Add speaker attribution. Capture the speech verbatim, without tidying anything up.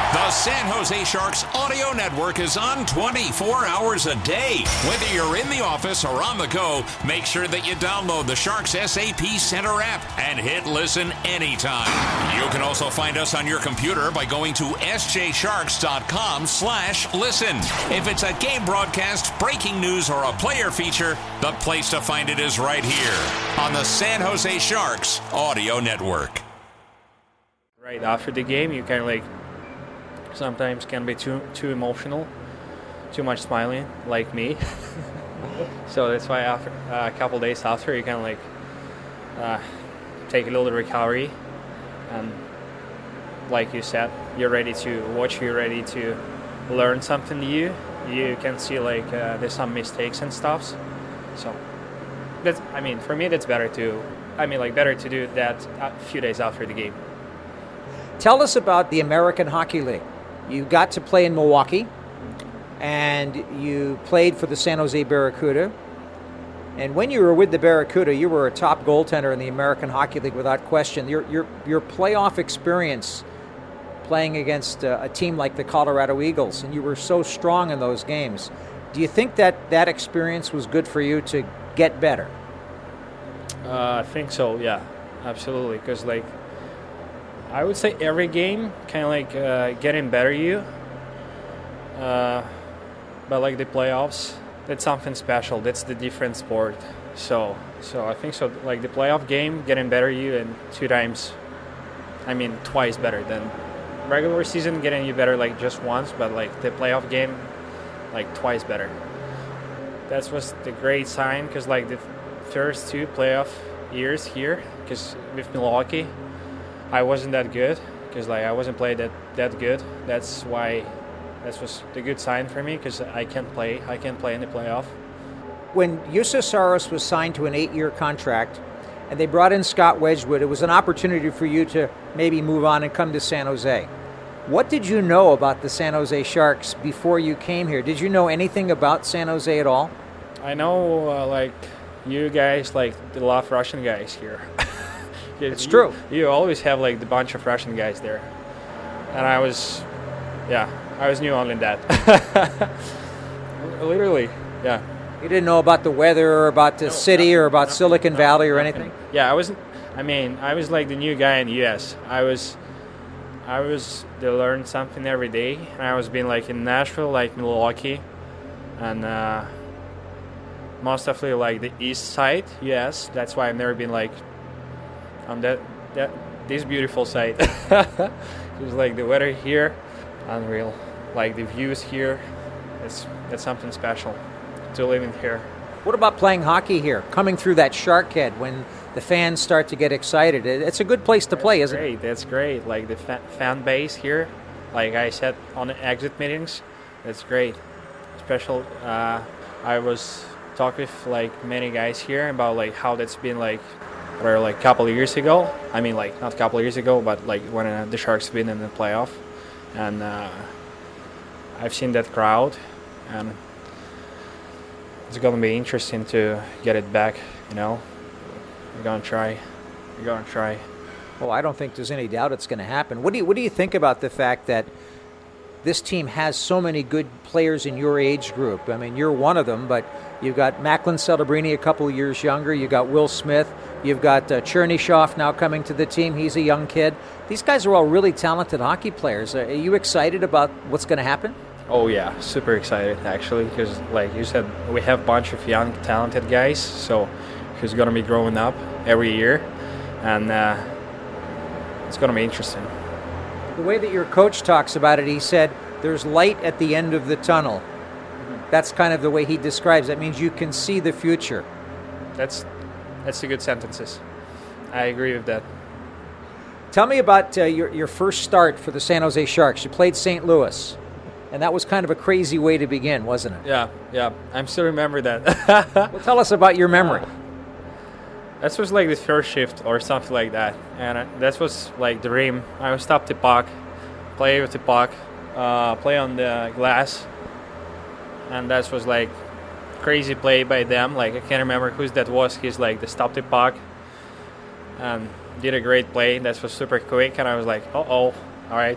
Speaker 1: The San Jose Sharks audio network is on twenty-four hours a day. Whether you're in the office or on the go, make sure that you download the Sharks S A P Center app and hit listen anytime. You can also find us on your computer by going to sjsharks.com slash listen. If it's a game broadcast, breaking news, or a player feature, the place to find it is right here on the San Jose Sharks audio network.
Speaker 2: Right after the game, you kind of like sometimes can be too too emotional, too much smiling, like me. So that's why after uh, a couple days after, you kind of like uh, take a little recovery, and like you said, you're ready to watch. You're ready to learn something new. You can see like uh, there's some mistakes and stuff. So that's, I mean, for me, that's better to. I mean, like better to do that a few days after the game.
Speaker 3: Tell us about the American Hockey League. You got to play in Milwaukee, and you played for the San Jose Barracuda. And when you were with the Barracuda, you were a top goaltender in the American Hockey League without question. Your your your playoff experience playing against a, a team like the Colorado Eagles, and you were so strong in those games. Do you think that that experience was good for you to get better?
Speaker 2: Uh, I think so, yeah, absolutely. Because like, I would say every game kind of like uh, getting better you. Uh, but like the playoffs, that's something special. That's the different sport. So so I think so. Like the playoff game, getting better you, and two times, I mean twice better than regular season, getting you better like just once. But like the playoff game, like twice better. That was the great sign, because like the first two playoff years here, because with Milwaukee, I wasn't that good, because like I wasn't playing that, that good. That's why that was the good sign for me, because I can play. I can play in the playoff.
Speaker 3: When Juuse Saros was signed to an eight-year contract, and they brought in Scott Wedgwood, it was an opportunity for you to maybe move on and come to San Jose. What did you know about the San Jose Sharks before you came here? Did you know anything about San Jose at all?
Speaker 2: I know, uh, like you guys, like the lot of Russian guys here.
Speaker 3: It's
Speaker 2: you,
Speaker 3: true.
Speaker 2: You always have like the bunch of Russian guys there, and I was, yeah, I was new only that. Literally, yeah.
Speaker 3: You didn't know about the weather or about the
Speaker 2: No,
Speaker 3: city
Speaker 2: nothing,
Speaker 3: or about
Speaker 2: nothing,
Speaker 3: Silicon
Speaker 2: nothing,
Speaker 3: Valley or
Speaker 2: nothing.
Speaker 3: anything?
Speaker 2: Yeah, I wasn't. I mean, I was like the new guy in the U S. I was, I was to learn something every day, and I was being like in Nashville, like Milwaukee, and uh, most definitely like the East Side, U S. That's why I've never been like on that that this beautiful side. It's like the weather here, unreal. Like the views here, it's it's something special to live in here.
Speaker 3: What about playing hockey here, coming through that Shark Head when the fans start to get excited? It's a good place to
Speaker 2: That's
Speaker 3: play, isn't
Speaker 2: great.
Speaker 3: it?
Speaker 2: That's great. Like the fa- fan base here, like I said on the exit meetings, that's great. Special. Uh, I was talking with like many guys here about like how that's been like, or like a couple of years ago. I mean, like not a couple of years ago, but like when uh, the Sharks been in the playoff, and uh, I've seen that crowd, and it's gonna be interesting to get it back. You know, we're gonna try. We're gonna try.
Speaker 3: Well, I don't think there's any doubt it's going to happen. What do you What do you think about the fact that this team has so many good players in your age group? I mean, you're one of them, but you've got Macklin Celebrini a couple of years younger. You've got Will Smith. You've got uh, Chernyshov now coming to the team. He's a young kid. These guys are all really talented hockey players. Are you excited about what's going to happen?
Speaker 2: Oh yeah, super excited actually, because like you said, we have a bunch of young, talented guys. So who's gonna be growing up every year, and uh, it's gonna be interesting.
Speaker 3: The way that your coach talks about it, he said there's light at the end of the tunnel. Mm-hmm. That's kind of the way he describes it. That means you can see the future.
Speaker 2: That's that's a good sentences. I agree with that.
Speaker 3: Tell me about uh, your your first start for the San Jose Sharks. You played Saint Louis. And that was kind of a crazy way to begin, wasn't it?
Speaker 2: Yeah, yeah. I still remember that.
Speaker 3: Well, tell us about your memory.
Speaker 2: Uh, that was like the first shift or something like that. And uh, that was like the dream. I would stop the puck, play with the puck, uh, play on the glass. And that was like crazy play by them. Like I can't remember who that was. He's like the stop the puck. And did a great play. That was super quick. And I was like, uh-oh. All right,